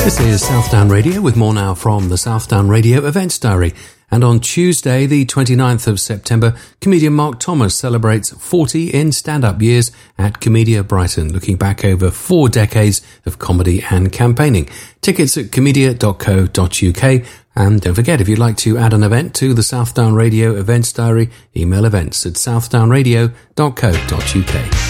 This is Southdown Radio with more now from the Southdown Radio Events Diary. And on Tuesday, the 29th of September, comedian Mark Thomas celebrates 40 in stand-up years at Comedia Brighton, looking back over 4 decades of comedy and campaigning. Tickets at comedia.co.uk. And don't forget, if you'd like to add an event to the Southdown Radio Events Diary, email events@southdownradio.co.uk.